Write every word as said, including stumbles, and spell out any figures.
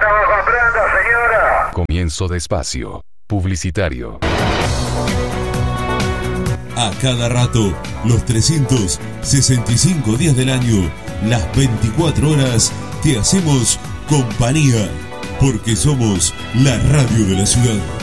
estamos comprando, señora. Comienzo de espacio publicitario. A cada rato, los trescientos sesenta y cinco días del año, las veinticuatro horas, te hacemos compañía, porque somos la radio de la ciudad.